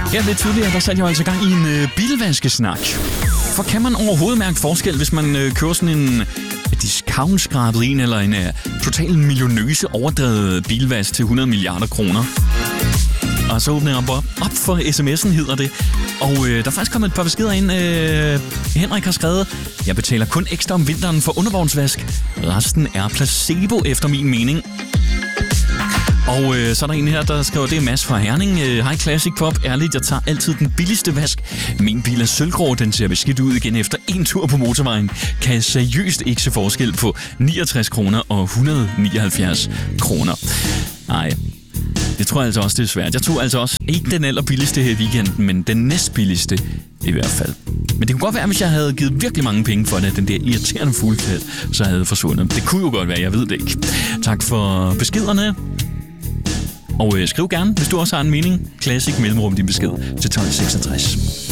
Her lidt tidligere, der satte jeg altså gang i en bilvaskesnak. For kan man overhovedet mærke forskel, hvis man kører sådan en discount-skrabet en eller en total millionøse overdrevet bilvask til 100 milliarder kroner? Og så åbner jeg op for sms'en, hedder det. Og der er faktisk kommet et par beskeder ind. Henrik har skrevet: jeg betaler kun ekstra om vinteren for undervognsvask. Resten er placebo efter min mening. Og så er der en her, der skriver: det er Mads fra Herning. Hej Classic Pop. Ærligt, jeg tager altid den billigste vask. Min bil er sølvgrå, den ser beskidt ud igen efter en tur på motorvejen. Kan jeg seriøst ikke se forskel på 69 kroner og 179 kroner. Nej, det tror jeg altså også, det er svært. Jeg tog altså også ikke den allerbilligste her i weekenden, men den næstbilligste i hvert fald. Men det kunne godt være, hvis jeg havde givet virkelig mange penge for det, at den der irriterende fugleklæd så havde forsvundet. Det kunne jo godt være, jeg ved det ikke. Tak for beskederne. Og skriv gerne, hvis du også har en mening. Classic mellemrum din besked til 1266.